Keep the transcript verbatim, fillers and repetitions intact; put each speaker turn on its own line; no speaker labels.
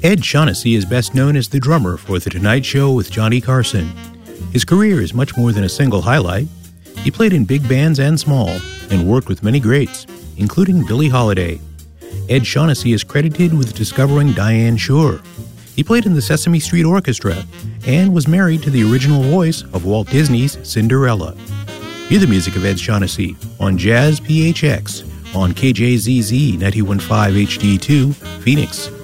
Ed Shaughnessy is best known as the drummer for The Tonight Show with Johnny Carson. His career is much more than a single highlight. He played in big bands and small, and worked with many greats, including Billie Holiday. Ed Shaughnessy is credited with discovering Diane Shore. He played in the Sesame Street Orchestra and was married to the original voice of Walt Disney's Cinderella. Hear the music of Ed Shaughnessy on Jazz P H X on K J Z Z ninety-one point five H D two, Phoenix.